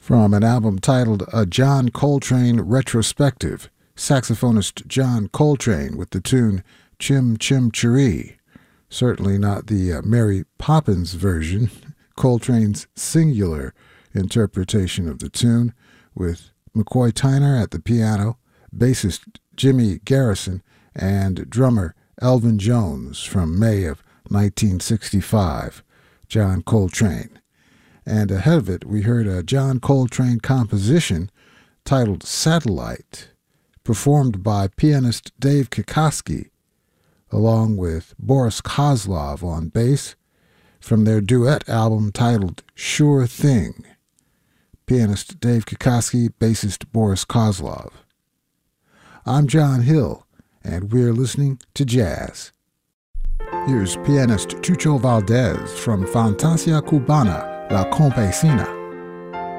From an album titled A John Coltrane Retrospective, saxophonist John Coltrane with the tune Chim Chim Cheree. Certainly not the Mary Poppins version, Coltrane's singular interpretation of the tune, with McCoy Tyner at the piano, bassist Jimmy Garrison, and drummer Elvin Jones from May of 1965, John Coltrane. And ahead of it, we heard a John Coltrane composition titled Satellite, performed by pianist Dave Kikoski, along with Boris Kozlov on bass, from their duet album titled Sure Thing. Pianist Dave Kikoski, bassist Boris Kozlov. I'm John Hill, and we're listening to jazz. Here's pianist Chucho Valdez from Fantasia Cubana, La Campesina.